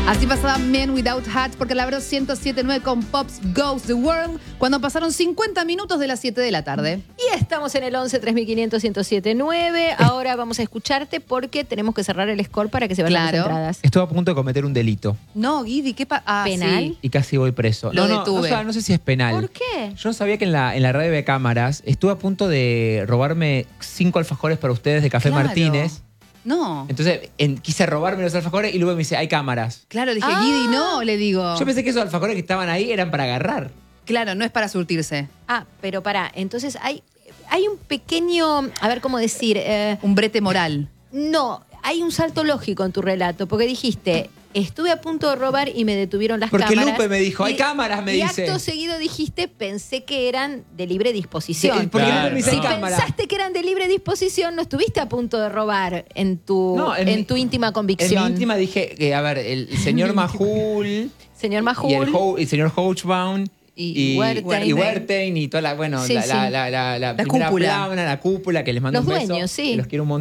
Así pasaba Men Without Hats, porque la verdad 107.9 con Pops Goes the World, cuando pasaron 50 minutos de las 7 de la tarde. Y estamos en el 11 3500 1079. Ahora vamos a escucharte porque tenemos que cerrar el score para que se vayan las entradas. Estuve a punto de cometer un delito. No, Guidi, ¿qué pasa? ¿Penal? Sí. Y casi voy preso. Lo no, detuve. no sé si es penal. ¿Por qué? Yo no sabía que en la radio de cámaras estuve a punto de robarme 5 alfajores para ustedes de Café Claro. Martínez. No. Entonces quise robarme los alfajores y luego me dice, hay cámaras. Claro, dije, Guidi, no, le digo. Yo pensé que esos alfajores que estaban ahí eran para agarrar. Claro, no es para surtirse. Ah, pero pará, entonces hay un pequeño, a ver cómo decir, Un brete moral. no, hay un salto lógico en tu relato, porque dijiste, estuve a punto de robar y me detuvieron las Porque cámaras. Lupe me dijo, hay cámaras, me y dice. acto seguido dijiste, pensé que eran de libre disposición. Sí, porque Claro. Lupe me dice, Si hay cámaras. pensaste que eran de libre disposición, no estuviste a punto de robar en tu, No, en tu íntima En convicción. mi íntima dije que, a ver, el señor Majul Señor Majul. y el señor Hochbaum Y Wertheim. y Wertheim y toda la, bueno, Sí, la sí. primera cúpula. plana, la cúpula que les mando Los un beso. dueños, sí. Que los quiero un montón.